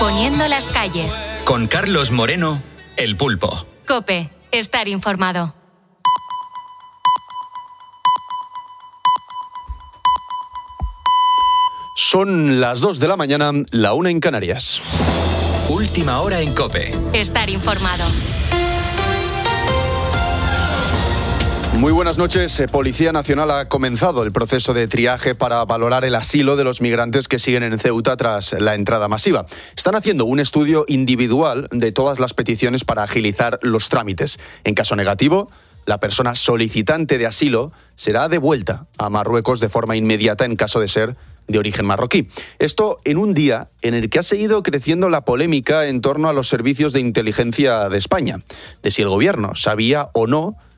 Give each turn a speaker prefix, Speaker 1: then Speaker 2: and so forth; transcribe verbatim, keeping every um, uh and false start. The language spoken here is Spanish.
Speaker 1: Poniendo las calles.
Speaker 2: Con Carlos Moreno, El Pulpo.
Speaker 1: COPE. Estar informado.
Speaker 3: Son las dos de la mañana, la una en Canarias.
Speaker 2: Última hora en COPE.
Speaker 1: Estar informado.
Speaker 3: Muy buenas noches. Policía Nacional ha comenzado el proceso de triaje para valorar el asilo de los migrantes que siguen en Ceuta tras la entrada masiva. Están haciendo un estudio individual de todas las peticiones para agilizar los trámites. En caso negativo, la persona solicitante de asilo será devuelta a Marruecos de forma inmediata en caso de ser de origen marroquí. Esto en un día en el que ha seguido creciendo la polémica en torno a los servicios de inteligencia de España, de si el gobierno sabía o no